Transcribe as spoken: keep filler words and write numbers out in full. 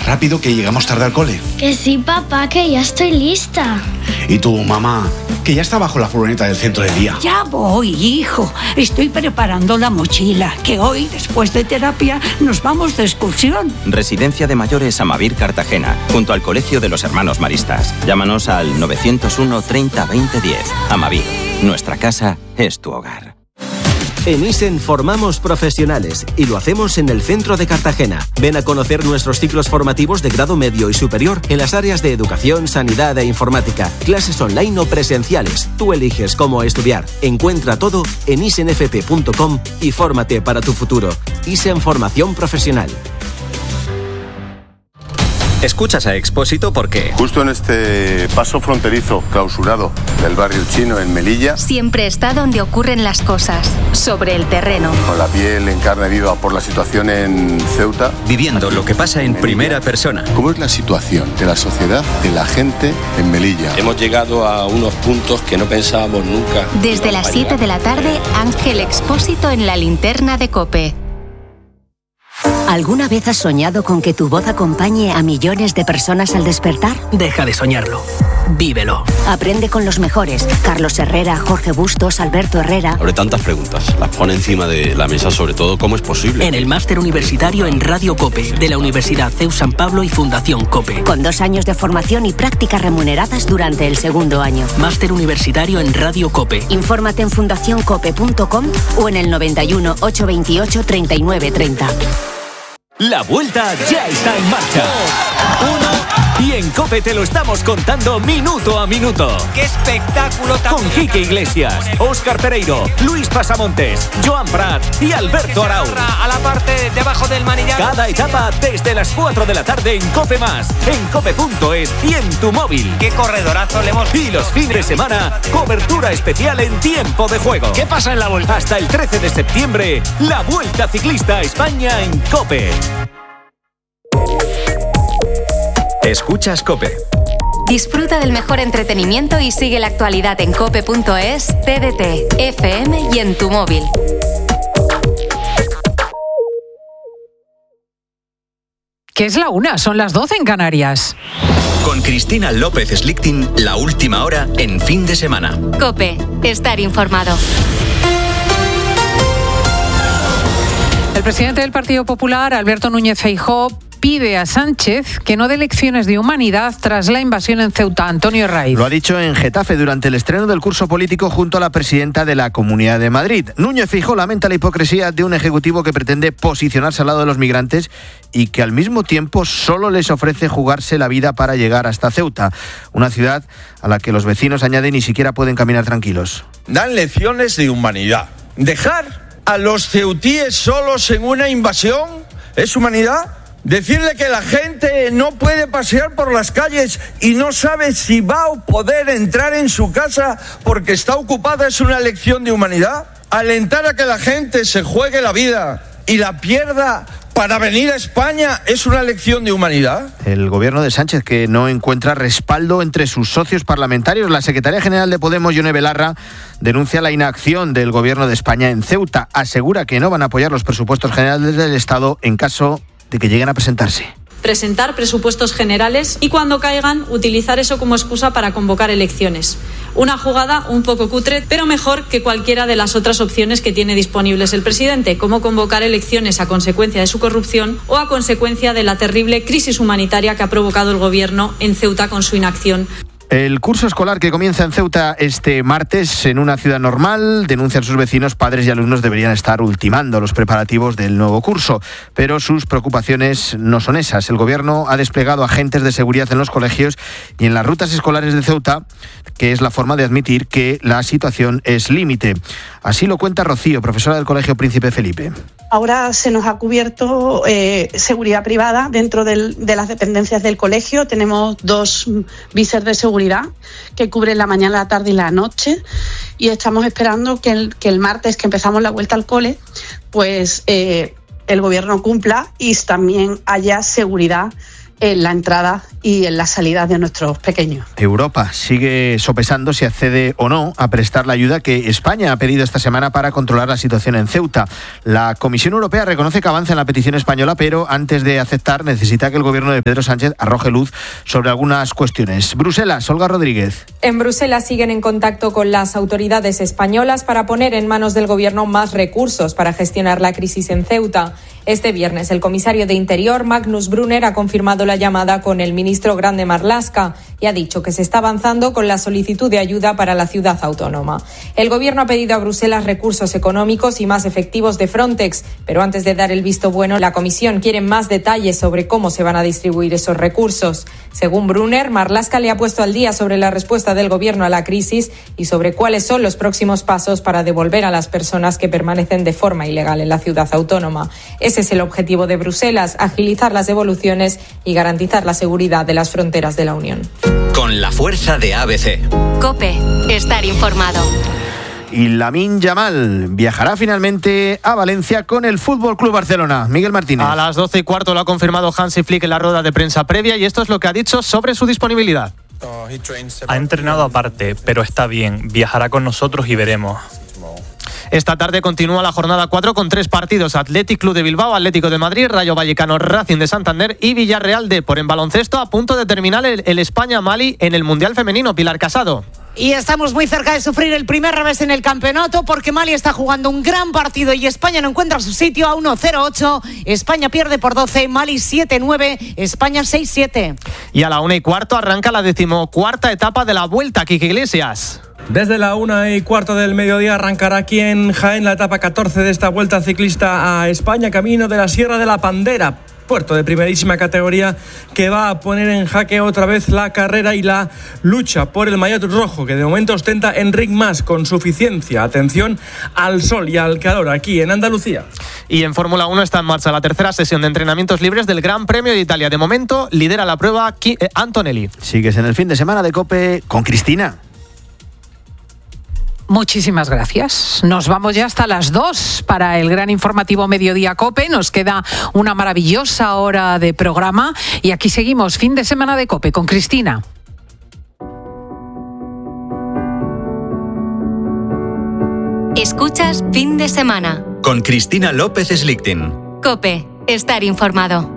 rápido que llegamos tarde al cole. Que sí, papá, que ya estoy lista. Y tu mamá, que ya está bajo la furgoneta del centro de día. Ya voy, hijo. Estoy preparando la mochila, que hoy, después de terapia, nos vamos de excursión. Residencia de Mayores Amavir Cartagena, junto al Colegio de los Hermanos Maristas. Llámanos al novecientos uno treinta veinte diez. Amavir, nuestra casa es tu hogar. En Isen formamos profesionales y lo hacemos en el centro de Cartagena. Ven a conocer nuestros ciclos formativos de grado medio y superior en las áreas de educación, sanidad e informática. Clases online o presenciales. Tú eliges cómo estudiar. Encuentra todo en isen f p punto com y fórmate para tu futuro. Isen Formación Profesional. Escuchas a Expósito porque... Justo en este paso fronterizo clausurado del barrio chino en Melilla... Siempre está donde ocurren las cosas, sobre el terreno. Con la piel en carne viva por la situación en Ceuta... Viviendo lo que pasa en primera persona. ¿Cómo es la situación de la sociedad, de la gente en Melilla? Hemos llegado a unos puntos que no pensábamos nunca. Desde las siete de la tarde, Ángel Expósito en la linterna de COPE. ¿Alguna vez has soñado con que tu voz acompañe a millones de personas al despertar? Deja de soñarlo. Vívelo. Aprende con los mejores. Carlos Herrera, Jorge Bustos, Alberto Herrera. Abre tantas preguntas. Las pone encima de la mesa, sobre todo, ¿cómo es posible? En el máster universitario en Radio COPE, de la Universidad C E U San Pablo y Fundación COPE. Con dos años de formación y prácticas remuneradas durante el segundo año. Máster universitario en Radio COPE. Infórmate en fundación cope punto com o en el noventa y uno, ochocientos veintiocho, treinta y nueve treinta. La vuelta ya está en marcha. Uno, y en COPE te lo estamos contando minuto a minuto. ¡Qué espectáculo tan... Con Quique Iglesias, Óscar Pereiro, Luis Pasamontes, Joan Prat y Alberto Arau. A la parte de abajo del manillar. Cada etapa desde las cuatro de la tarde en COPE Más, en cope punto es y en tu móvil. ¡Qué corredorazo le hemos... Y los fines de semana, cobertura especial en tiempo de juego. ¿Qué pasa en la vuelta? Hasta el trece de septiembre, la Vuelta Ciclista a España en COPE. Escuchas COPE. Disfruta del mejor entretenimiento y sigue la actualidad en cope punto es, T D T, F M y en tu móvil. Que es la una, son las doce en Canarias. Con Cristina López Slichting, la última hora en fin de semana. COPE, estar informado. El presidente del Partido Popular, Alberto Núñez Feijóo, pide a Sánchez que no dé lecciones de humanidad tras la invasión en Ceuta. Antonio Raiz. Lo ha dicho en Getafe durante el estreno del curso político junto a la presidenta de la Comunidad de Madrid. Núñez Feijóo lamenta la hipocresía de un ejecutivo que pretende posicionarse al lado de los migrantes y que al mismo tiempo solo les ofrece jugarse la vida para llegar hasta Ceuta, una ciudad a la que los vecinos, añaden, ni siquiera pueden caminar tranquilos. Dan lecciones de humanidad. ¿Dejar a los ceutíes solos en una invasión es humanidad? Decirle que la gente no puede pasear por las calles y no sabe si va a poder entrar en su casa porque está ocupada es una lección de humanidad. Alentar a que la gente se juegue la vida y la pierda para venir a España es una lección de humanidad. El gobierno de Sánchez, que no encuentra respaldo entre sus socios parlamentarios. La secretaria general de Podemos, Yone Belarra, denuncia la inacción del gobierno de España en Ceuta. Asegura que no van a apoyar los presupuestos generales del Estado en caso de que lleguen a presentarse. Presentar presupuestos generales y cuando caigan utilizar eso como excusa para convocar elecciones. Una jugada un poco cutre, pero mejor que cualquiera de las otras opciones que tiene disponibles el presidente, como convocar elecciones a consecuencia de su corrupción o a consecuencia de la terrible crisis humanitaria que ha provocado el gobierno en Ceuta con su inacción. El curso escolar que comienza en Ceuta este martes en una ciudad normal, denuncian sus vecinos, padres y alumnos deberían estar ultimando los preparativos del nuevo curso, pero sus preocupaciones no son esas. El gobierno ha desplegado agentes de seguridad en los colegios y en las rutas escolares de Ceuta, que es la forma de admitir que la situación es límite. Así lo cuenta Rocío, profesora del Colegio Príncipe Felipe. Ahora se nos ha cubierto eh, seguridad privada dentro del, de las dependencias del colegio. Tenemos dos visers de seguridad que cubren la mañana, la tarde y la noche. Y estamos esperando que el, que el martes, que empezamos la vuelta al cole, pues eh, el gobierno cumpla y también haya seguridad en la entrada y en la salida de nuestros pequeños. Europa sigue sopesando si accede o no a prestar la ayuda que España ha pedido esta semana para controlar la situación en Ceuta. La Comisión Europea reconoce que avanza en la petición española, pero antes de aceptar necesita que el gobierno de Pedro Sánchez arroje luz sobre algunas cuestiones. Bruselas, Olga Rodríguez. En Bruselas siguen en contacto con las autoridades españolas para poner en manos del gobierno más recursos para gestionar la crisis en Ceuta. Este viernes, el comisario de Interior, Magnus Brunner, ha confirmado la llamada con el ministro Grande Marlaska y ha dicho que se está avanzando con la solicitud de ayuda para la ciudad autónoma. El gobierno ha pedido a Bruselas recursos económicos y más efectivos de Frontex, pero antes de dar el visto bueno, la Comisión quiere más detalles sobre cómo se van a distribuir esos recursos. Según Brunner, Marlaska le ha puesto al día sobre la respuesta del gobierno a la crisis y sobre cuáles son los próximos pasos para devolver a las personas que permanecen de forma ilegal en la ciudad autónoma. Ese es el objetivo de Bruselas, agilizar las devoluciones y garantizar la seguridad de las fronteras de la Unión. Con la fuerza de A B C. COPE, estar informado. Y Lamine Yamal viajará finalmente a Valencia con el Fútbol Club Barcelona. Miguel Martínez. A las doce y cuarto lo ha confirmado Hansi Flick en la rueda de prensa previa y esto es lo que ha dicho sobre su disponibilidad. Ha entrenado aparte, pero está bien. Viajará con nosotros y veremos. Esta tarde continúa la jornada cuatro con tres partidos: Athletic Club de Bilbao, Atlético de Madrid, Rayo Vallecano, Racing de Santander y Villarreal de. Por en baloncesto, a punto de terminar el, el España-Mali en el Mundial Femenino. Pilar Casado. Y estamos muy cerca de sufrir el primer revés en el campeonato porque Mali está jugando un gran partido y España no encuentra su sitio. A uno cero ocho, España pierde por doce, Mali siete nueve, España seis siete. Y a la una y cuarto arranca la decimocuarta etapa de la Vuelta. Quique Iglesias. Desde la una y cuarto del mediodía arrancará aquí en Jaén la etapa catorce de esta Vuelta Ciclista a España, camino de la Sierra de la Pandera, puerto de primerísima categoría que va a poner en jaque otra vez la carrera y la lucha por el maillot rojo que de momento ostenta Enric Mas con suficiencia. Atención al sol y al calor aquí en Andalucía. Y en Fórmula uno está en marcha la tercera sesión de entrenamientos libres del Gran Premio de Italia. De momento lidera la prueba Antonelli. Sigues en el fin de semana de COPE con Cristina. Muchísimas gracias. Nos vamos ya hasta las dos para el gran informativo Mediodía COPE. Nos queda una maravillosa hora de programa y aquí seguimos, fin de semana de COPE con Cristina. Escuchas Fin de Semana con Cristina López Slichting. COPE, estar informado.